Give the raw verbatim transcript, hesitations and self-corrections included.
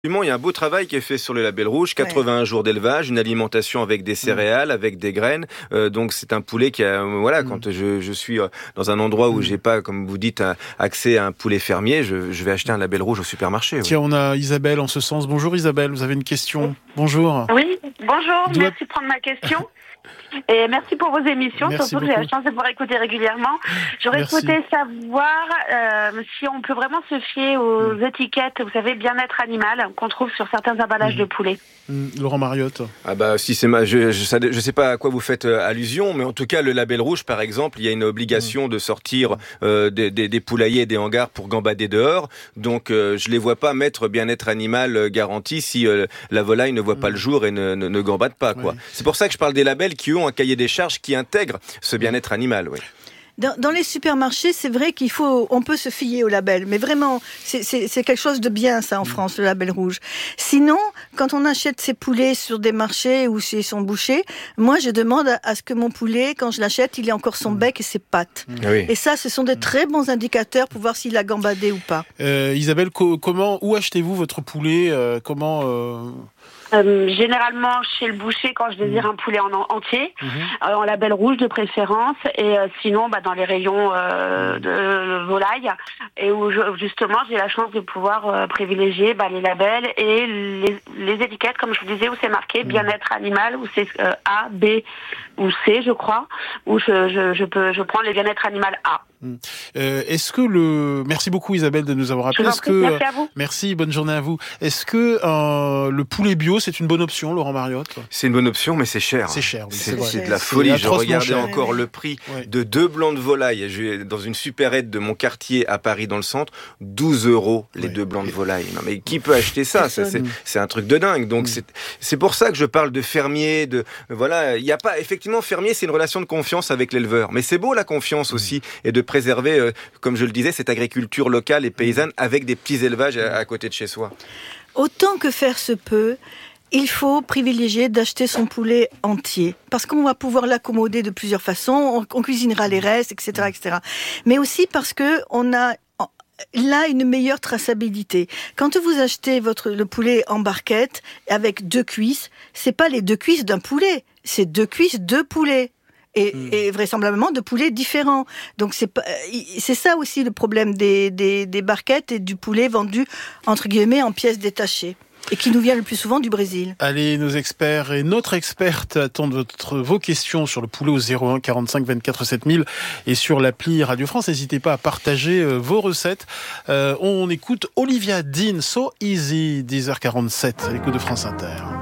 Il y a un beau travail qui est fait sur le label rouge, quatre-vingt-un ouais. jours d'élevage, une alimentation avec des céréales, mmh. avec des graines. Euh, donc c'est un poulet qui a, voilà, mmh. quand je, je suis dans un endroit où mmh. j'ai pas, comme vous dites, un, accès à un poulet fermier, je, je vais acheter un label rouge au supermarché. Tiens, oui. on a Isabelle en ce sens. Bonjour Isabelle, vous avez une question. Bonjour. Oui, bonjour, Doit... merci de prendre ma question. Et merci pour vos émissions, merci surtout beaucoup. que j'ai la chance de pouvoir écouter régulièrement. J'aurais merci. souhaité savoir euh, si on peut vraiment se fier aux mmh. étiquettes, vous savez, bien-être animal, qu'on trouve sur certains emballages mmh. de poulet. Mmh. Laurent Mariotte. Ah bah si c'est ma, je, je, je sais pas à quoi vous faites euh, allusion, mais en tout cas le label rouge, par exemple, il y a une obligation mmh. de sortir euh, des, des, des poulaillers et des hangars pour gambader dehors. Donc euh, je les vois pas mettre bien-être animal euh, garanti si euh, la volaille ne voit mmh. pas le jour et ne, ne, ne gambade pas, quoi. Oui. C'est pour ça que je parle des labels qui ont un cahier des charges qui intègre ce bien-être animal, oui. Dans, dans les supermarchés, c'est vrai qu'il faut, on peut se fier au label, mais vraiment, c'est, c'est, c'est quelque chose de bien, ça, en mmh. France, le label rouge. Sinon, quand on achète ses poulets sur des marchés ou chez son boucher, moi, je demande à, à ce que mon poulet, quand je l'achète, il ait encore son mmh. bec et ses pattes. Mmh. Oui. Et ça, ce sont de très bons indicateurs pour voir s'il a gambadé ou pas. Euh, Isabelle, co- comment, où achetez-vous votre poulet euh, Comment euh... Euh, généralement chez le boucher quand je désire un poulet en entier, mmh. euh, en label rouge de préférence, et euh, sinon bah, dans les rayons euh, de volaille, et où je, justement j'ai la chance de pouvoir euh, privilégier bah, les labels et les, les étiquettes, comme je vous disais, où c'est marqué mmh. bien-être animal, où c'est euh, A, B ou C, je crois, où je, je, je, peux, je prends les bien-être animal A. Mmh. Euh, est-ce que le merci beaucoup Isabelle de nous avoir appelé. Est-ce que merci à vous. Merci, bonne journée à vous. Est-ce que euh, le poulet bio c'est une bonne option, Laurent Mariotte? C'est une bonne option, mais c'est cher. C'est cher. Oui, c'est, c'est, c'est de la folie. Je regardais cher. encore ouais. le prix ouais. de deux blancs de volaille. Je vais dans une supérette de mon quartier à Paris dans le centre, douze euros les ouais. deux blancs de volaille. Non mais qui peut acheter ça, ça c'est, c'est un truc de dingue. Donc mmh. c'est c'est pour ça que je parle de fermier. De voilà, il y a pas effectivement fermier, c'est une relation de confiance avec l'éleveur. Mais c'est beau la confiance mmh. aussi et de préserver. Euh, comme je le disais, cette agriculture locale et paysanne avec des petits élevages à, à côté de chez soi. Autant que faire se peut, il faut privilégier d'acheter son poulet entier, parce qu'on va pouvoir l'accommoder de plusieurs façons, on, on cuisinera les restes, et cetera, et cetera. Mais aussi parce que on a là une meilleure traçabilité. Quand vous achetez votre le poulet en barquette avec deux cuisses, c'est pas les deux cuisses d'un poulet, c'est deux cuisses de poulet. Et, mmh. et vraisemblablement de poulets différents. Donc c'est pas, c'est ça aussi le problème des, des, des barquettes et du poulet vendu entre guillemets en pièces détachées. Et qui nous vient le plus souvent du Brésil. Allez, nos experts et notre experte attendent votre, vos questions sur le poulet au zéro un quarante-cinq vingt-quatre sept mille et sur l'appli Radio France. N'hésitez pas à partager euh, vos recettes. Euh, on écoute Olivia Dean, So Easy, dix heures quarante-sept, à l'écoute de France Inter.